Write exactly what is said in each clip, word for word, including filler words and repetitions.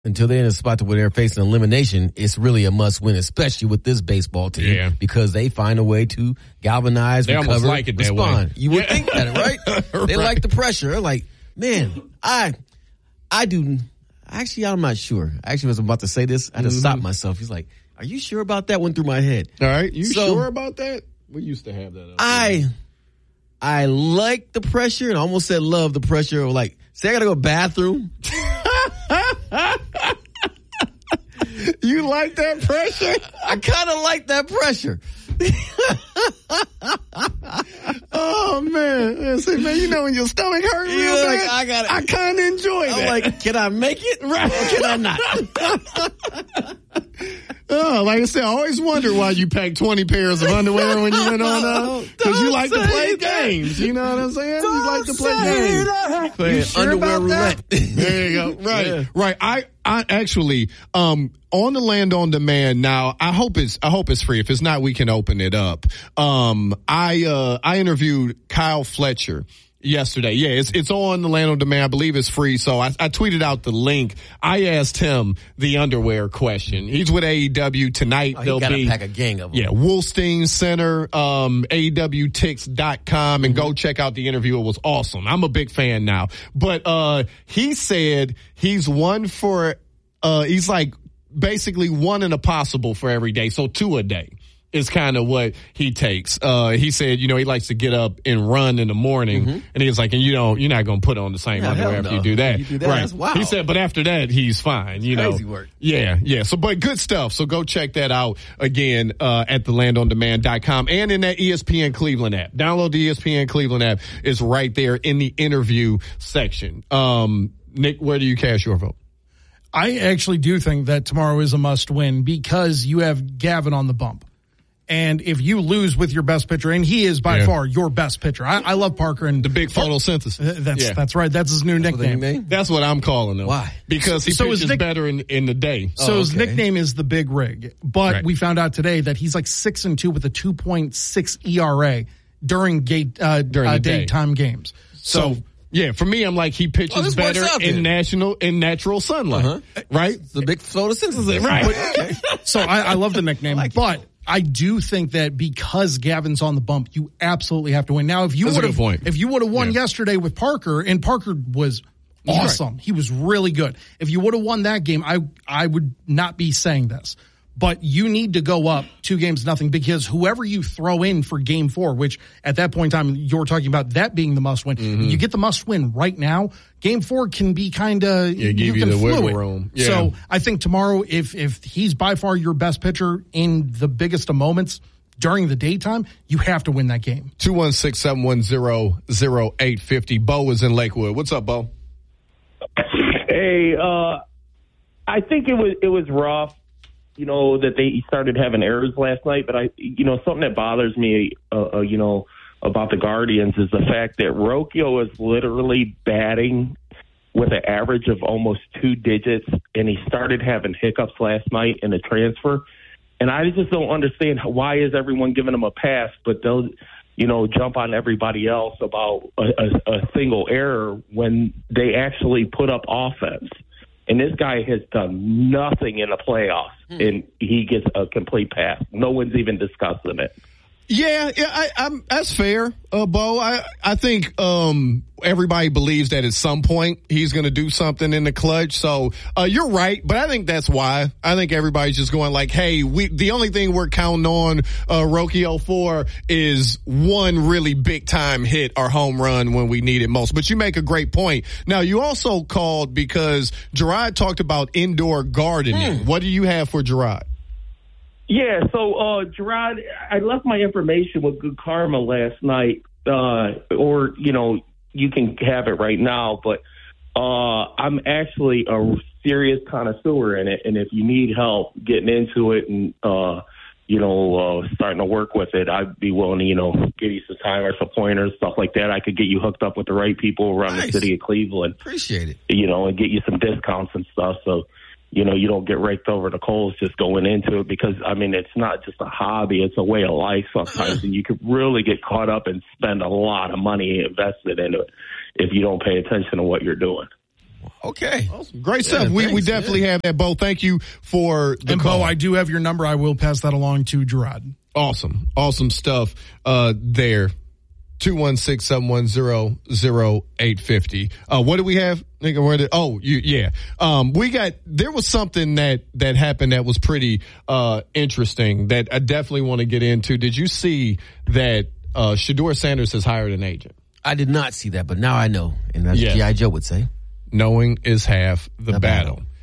until they're in a spot to where they're facing elimination, it's really a must win, especially with this baseball team, yeah. because they find a way to galvanize, they recover, almost like it respond. That way. You would yeah. think that, right? They right. like the pressure. They're like, man, I, I do. Actually, I'm not sure. Actually, I was about to say this. I had to mm-hmm. stop myself. He's like, are you sure about that? Went through my head. All right. You so, sure about that? We used to have that. Up I, I like the pressure and I almost said love the pressure. Like, say I got to go bathroom. You like that pressure? I kind of like that pressure. Oh man! Say, man, you know when your stomach hurt real yeah, bad, like, I got. I kind of enjoy I'm that. Like, can I make it? Right? Or can I not? Oh, like I said, I always wonder why you packed twenty pairs of underwear when you went on out. Because you like to play that. games. You know what I'm saying? Don't you like to play games. That. Play sure underwear roulette. There you go. Right. Yeah. Right. I, I actually, um, on the Land on Demand now, I hope it's, I hope it's free. If it's not, we can open it up. Um, I, uh, I interviewed Kyle Fletcher yesterday. Yeah, it's it's on the Land on Demand. I believe it's free. So I, I tweeted out the link. I asked him the underwear question. He's with A E W tonight. Oh, There'll gotta be pack a gang of them. Yeah, Wolstein Center, um, A E W tix dot com, and mm-hmm. go check out the interview. It was awesome. I'm a big fan now. But uh he said he's one for uh he's like basically one in a possible for every day. So two a day is kind of what he takes. Uh, he said, you know, he likes to get up and run in the morning. Mm-hmm. And he was like, and you don't, you're not going to put on the same yeah, underwear no. after you do that. You do that. Right. That's wild. He said, but after that, he's fine. You Crazy know, work. Yeah. Yeah. So, but good stuff. So go check that out again, uh, at the land on demand dot com and in that E S P N Cleveland app. Download the E S P N Cleveland app. It's right there in the interview section. Um, Nick, where do you cast your vote? I actually do think that tomorrow is a must win because you have Gavin on the bump. And if you lose with your best pitcher, and he is by yeah. far your best pitcher. I, I love Parker and the big photosynthesis. That's yeah. that's right. That's his new that's nickname. That's what I'm calling him. Why? Because he so pitches nick- better in, in the day. So oh, his okay. nickname is the Big Rig. But right. we found out today that he's like six and two with a two point six E R A during gate uh, during uh, daytime games. So. so Yeah, for me, I'm like he pitches oh, better in national in natural sunlight, uh-huh. right? The big photosynthesis, right? Okay. So I, I love the nickname, I like but it. I do think that because Gavin's on the bump, you absolutely have to win. Now, if you would have, if you would have won yeah. yesterday with Parker, and Parker was awesome, right. he was really good. If you would have won that game, I I would not be saying this. But you need to go up two games nothing because whoever you throw in for game four, which at that point in time you're talking about that being the must win, mm-hmm. you get the must win right now. Game four can be kind of yeah, give you, you the wiggle room. Yeah. So I think tomorrow, if if he's by far your best pitcher in the biggest of moments during the daytime, you have to win that game. Two one six seven one zero zero eight fifty. Bo is in Lakewood. What's up, Bo? Hey, uh, I think it was it was rough. You know, that they started having errors last night, but I, you know, something that bothers me, uh, uh, you know, about the Guardians is the fact that Rocchio is literally batting with an average of almost two digits, and he started having hiccups last night in the transfer. And I just don't understand why is everyone giving him a pass, but they'll, you know, jump on everybody else about a, a, a single error when they actually put up offense. And this guy has done nothing in the playoffs, hmm. and he gets a complete pass. No one's even discussing it. Yeah, yeah, I, I'm, that's fair, uh, Bo. I, I think um, everybody believes that at some point he's going to do something in the clutch. So uh, you're right, but I think that's why. I think everybody's just going like, hey, we the only thing we're counting on uh, Rocchio for is one really big time hit or home run when we need it most. But you make a great point. Now, you also called because Gerard talked about indoor gardening. Hmm. What do you have for Gerard? Yeah, so, uh, Gerard, I left my information with Good Karma last night, uh, or, you know, you can have it right now, but uh, I'm actually a serious connoisseur in it, and if you need help getting into it and, uh, you know, uh, starting to work with it, I'd be willing to, you know, give you some time or some pointers, stuff like that. I could get you hooked up with the right people around nice. the city of Cleveland. Appreciate it. You know, and get you some discounts and stuff, so you know, you don't get raked over the coals just going into it because, I mean, it's not just a hobby. It's a way of life sometimes, and you could really get caught up and spend a lot of money invested into it if you don't pay attention to what you're doing. Okay. Awesome. Great stuff. Yeah, we, we definitely yeah. have that, Bo. Thank you for the and call. Bo, I do have your number. I will pass that along to Gerard. Awesome. Awesome stuff uh, there. two one six, seven one zero, zero eight five zero. Uh, what do we have? Nigga, where did, oh, you, yeah. Um, we got, there was something that, that happened that was pretty, uh, interesting that I definitely want to get into. Did you see that, uh, Shedeur Sanders has hired an agent? I did not see that, but now I know. And as yes. G I Joe would say. Knowing is half the, the battle. battle.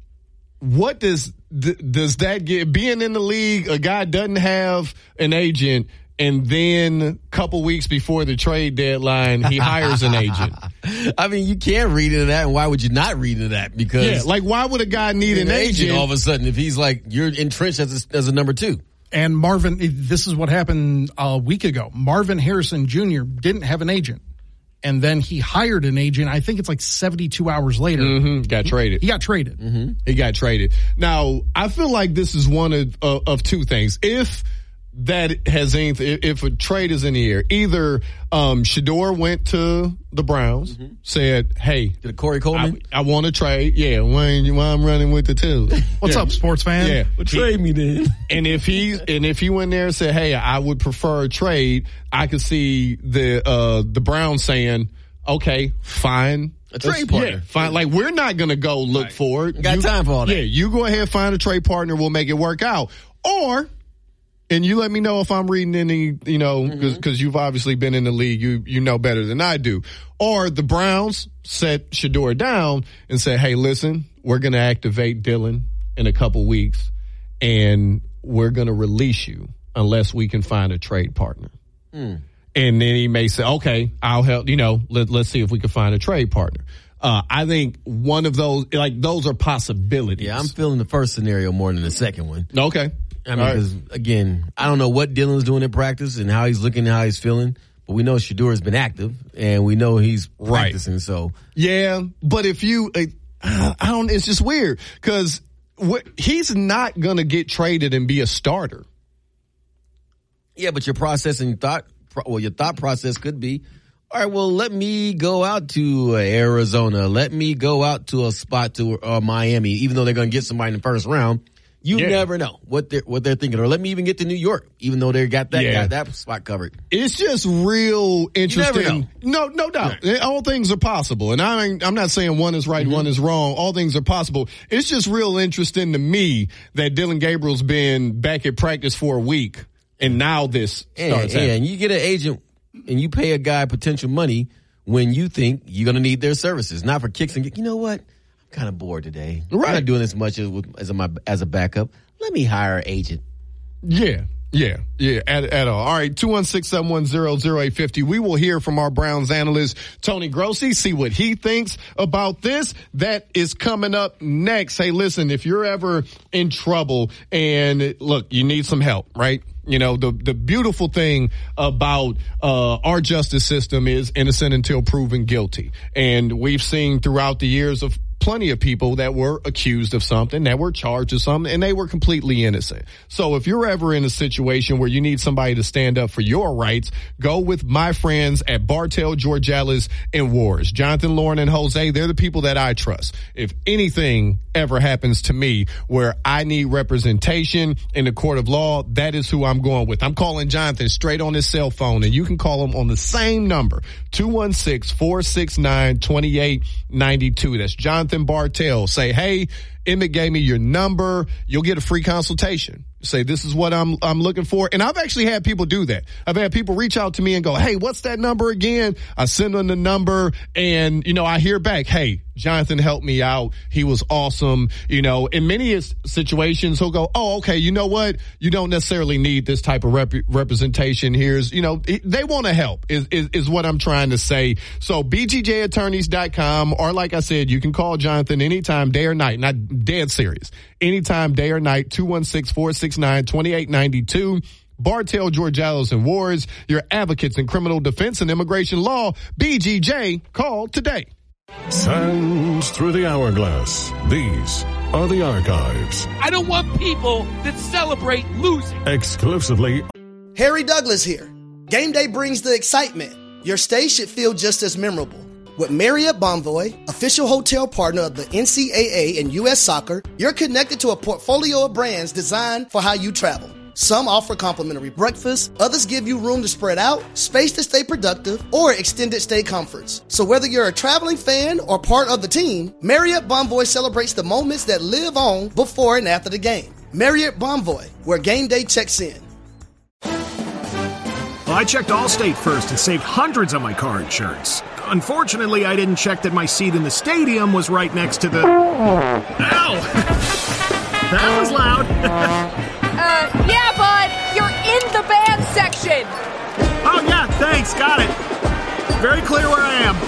What does, th- does that get, being in the league, a guy doesn't have an agent, and then a couple weeks before the trade deadline, he hires an agent. I mean, you can't read into that, and why would you not read into that? Because yeah, like, why would a guy need an, an agent, agent all of a sudden if he's like, you're entrenched as a, as a number two? And Marvin, this is what happened a week ago. Marvin Harrison Junior didn't have an agent. And then he hired an agent. I think it's like seventy-two hours later. Mm-hmm. Got traded. He got traded. Mm-hmm. He got traded. Now, I feel like this is one of, uh, of two things. If that has anything, if a trade is in the air, either um, Shedeur went to the Browns, mm-hmm. said, hey. Did Corey Coleman? I, I want to trade. Yeah, why, why I'm running with the two. What's yeah. up, sports fan? Yeah. Well, trade me then. And if he, and if he went there and said, hey, I would prefer a trade, I could see the, uh, the Browns saying, okay, fine. A trade partner. Yeah, fine. Like, we're not going to go look right. for it. Got you, time for all that. Yeah, you go ahead, find a trade partner. We'll make it work out. Or, and you let me know if I'm reading any, you know, because mm-hmm. you've obviously been in the league. You you know better than I do. Or the Browns set Shedeur down and say, hey, listen, we're going to activate Dylan in a couple weeks, and we're going to release you unless we can find a trade partner. Mm. And then he may say, okay, I'll help, you know, let, let's see if we can find a trade partner. Uh, I think one of those, like, those are possibilities. Yeah, I'm feeling the first scenario more than the second one. Okay. I mean, because, right. again, I don't know what Dylan's doing in practice and how he's looking and how he's feeling, but we know Shedeur has been active, and we know he's practicing, right. so. Yeah, but if you, uh, I don't, it's just weird, because he's not going to get traded and be a starter. Yeah, but your process and your thought, well, your thought process could be, all right, well, let me go out to Arizona. Let me go out to a spot to uh, Miami, even though they're going to get somebody in the first round. You yeah. never know what they're what they're thinking. Or let me even get to New York, even though they got that yeah. got that spot covered. It's just real interesting. You never know. No, no doubt. Right. All things are possible, and I I'm not saying one is right, mm-hmm. one is wrong. All things are possible. It's just real interesting to me that Dylan Gabriel's been back at practice for a week, and now this and, starts happening. And you get an agent, and you pay a guy potential money when you think you're going to need their services, not for kicks and you know what. Kind of bored today. Right. I'm not doing as much as as a, as a backup. Let me hire an agent. Yeah, yeah, yeah, at, at all. All right, two one six, seven one zero, zero eight five zero. We will hear from our Browns analyst, Tony Grossi, see what he thinks about this. That is coming up next. Hey, listen, if you're ever in trouble and, look, you need some help, right? You know, the the beautiful thing about uh our justice system is innocent until proven guilty. And we've seen throughout the years of plenty of people that were accused of something, that were charged of something, and they were completely innocent. So if you're ever in a situation where you need somebody to stand up for your rights, go with my friends at Bartell, Georgelis, and Wars. Jonathan, Lauren, and Jose, they're the people that I trust. If anything ever happens to me where I need representation in the court of law, that is who I'm going with. I'm calling Jonathan straight on his cell phone, and you can call him on the same number, two one six, four six nine, two eight nine two. That's Jonathan Bartell. Say, hey, Emmett gave me your number. You'll get a free consultation. Say, this is what I'm I'm looking for. And I've actually had people do that. I've had people reach out to me and go, hey, what's that number again? I send them the number, and, you know, I hear back, hey, Jonathan helped me out. He was awesome. You know, in many situations, he'll go, oh, okay, you know what? You don't necessarily need this type of rep- representation. Here's, you know, they want to help is, is, is what I'm trying to say. So B G J attorneys dot com, or like I said, you can call Jonathan anytime, day or night. Not dead serious. Anytime, day or night, two one six, four six nine, two eight nine two. Bartell, Georgelis, and Wars, your advocates in criminal defense and immigration law. B G J, call today. Sands through the hourglass. These are the archives. I don't want people that celebrate losing. Exclusively. Harry Douglas here. Game day brings the excitement. Your stay should feel just as memorable. With Marriott Bonvoy, official hotel partner of the N C double A and U S Soccer, you're connected to a portfolio of brands designed for how you travel. Some offer complimentary breakfast, others give you room to spread out, space to stay productive, or extended stay comforts. So whether you're a traveling fan or part of the team, Marriott Bonvoy celebrates the moments that live on before and after the game. Marriott Bonvoy, where game day checks in. Well, I checked Allstate first and saved hundreds on my car insurance. Unfortunately, I didn't check that my seat in the stadium was right next to the... Ow! That was loud. uh, yeah, bud, you're in the band section. Oh, yeah, thanks, got it. Very clear where I am.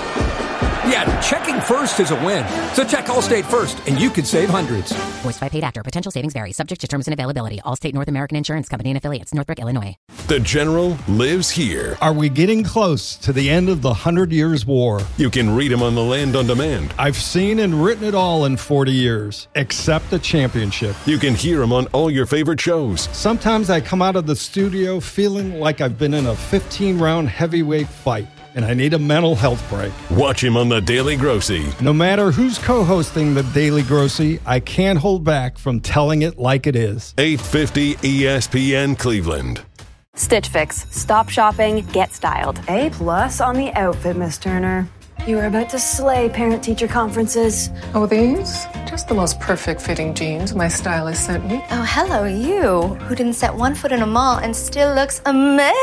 Yeah, checking first is a win. So check Allstate first, and you could save hundreds. Voiced by paid actor. Potential savings vary. Subject to terms and availability. Allstate North American Insurance Company and Affiliates. Northbrook, Illinois. The General lives here. Are we getting close to the end of the Hundred Years' War? You can read him on the Land on Demand. I've seen and written it all in forty years, except the championship. You can hear him on all your favorite shows. Sometimes I come out of the studio feeling like I've been in a fifteen-round heavyweight fight, and I need a mental health break. Watch him on The Daily Grossy. No matter who's co-hosting The Daily Grossy, I can't hold back from telling it like it is. eight fifty E S P N Cleveland. Stitch Fix. Stop shopping, get styled. A plus on the outfit, Miss Turner. You are about to slay parent-teacher conferences. Oh, these? Just the most perfect fitting jeans my stylist sent me. Oh, hello, you, who didn't set one foot in a mall and still looks amazing.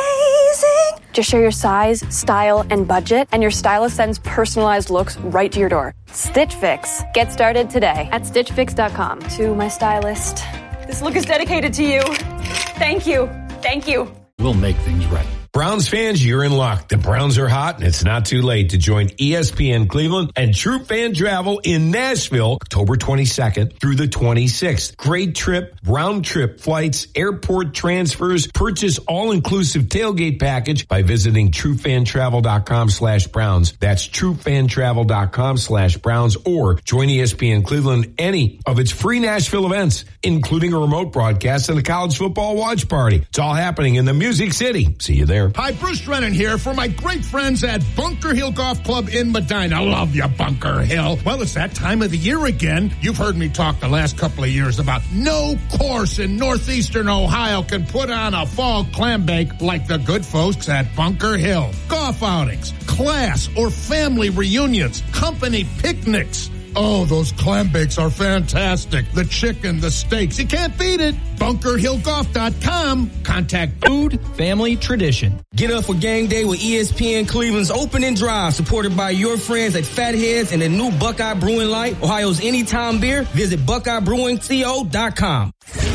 Just share your size, style, and budget, and your stylist sends personalized looks right to your door. Stitch Fix. Get started today at stitch fix dot com. To my stylist, this look is dedicated to you. Thank you. Thank you. We'll make things right. Browns fans, you're in luck. The Browns are hot, and it's not too late to join E S P N Cleveland and True Fan Travel in Nashville, October twenty-second through the twenty-sixth. Great trip, round trip flights, airport transfers. Purchase all-inclusive tailgate package by visiting truefantravel.com slash Browns. That's truefantravel.com slash Browns, or join E S P N Cleveland any of its free Nashville events, including a remote broadcast and a college football watch party. It's all happening in the Music City. See you there. Hi, Bruce Drennan here for my great friends at Bunker Hill Golf Club in Medina. Love you, Bunker Hill. Well, it's that time of the year again. You've heard me talk the last couple of years about no course in northeastern Ohio can put on a fall clam bake like the good folks at Bunker Hill. Golf outings, class or family reunions, company picnics. Oh, those clam bakes are fantastic. The chicken, the steaks, you can't beat it. bunker hill golf dot com. Contact Food, Family, Tradition. Get up for game day with E S P N Cleveland's Opening Drive, supported by your friends at Fatheads and the new Buckeye Brewing Light, Ohio's anytime beer. Visit buckeye brewing co dot com.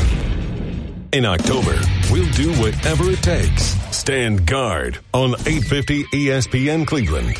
In October, we'll do whatever it takes. Stand guard on eight fifty E S P N Cleveland.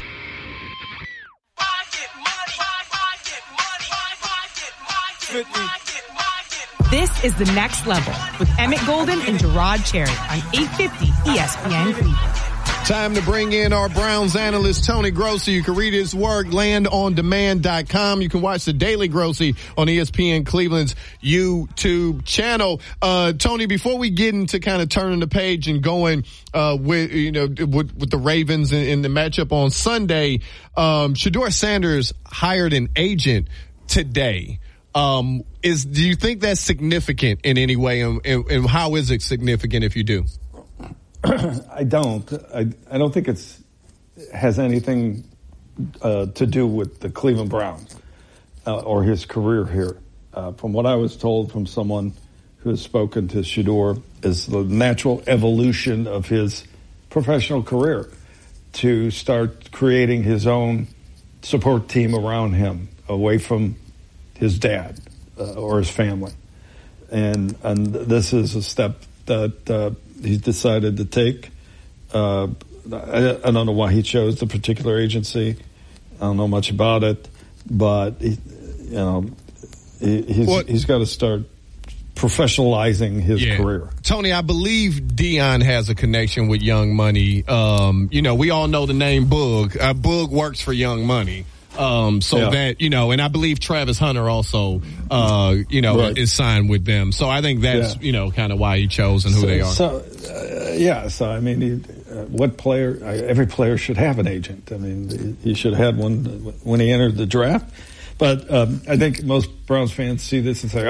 This is The Next Level with Emmett Golden and Gerard Cherry on eight fifty E S P N Cleveland. Time to bring in our Browns analyst, Tony Grossi. You can read his work, land on demand dot com. You can watch the Daily Grossi on E S P N Cleveland's YouTube channel. Uh, Tony, before we get into kind of turning the page and going, uh, with, you know, with, with the Ravens in, in the matchup on Sunday, um, Shedeur Sanders hired an agent today. Um, is, do you think that's significant in any way, and, and, and how is it significant if you do? I don't. I, I don't think it's has anything uh, to do with the Cleveland Browns uh, or his career here. Uh, from what I was told from someone who has spoken to Shedeur, is the natural evolution of his professional career to start creating his own support team around him, away from his dad uh, or his family. And and this is a step that uh, he's decided to take. Uh, I, I don't know why he chose the particular agency. I don't know much about it, but he, you know, he, he's what? he's got to start professionalizing his yeah. career. Tony, I believe Deion has a connection with Young Money. Um, you know, we all know the name Boog. Uh, Boog works for Young Money. Um, so yeah. that, you know, and I believe Travis Hunter also, uh, you know, right. is signed with them. So I think that's, yeah. you know, kind of why he chose and who so, they are. So, uh, yeah. So, I mean, he, what player? Every player should have an agent. I mean, he should have had one when he entered the draft. But um, I think most Browns fans see this and say,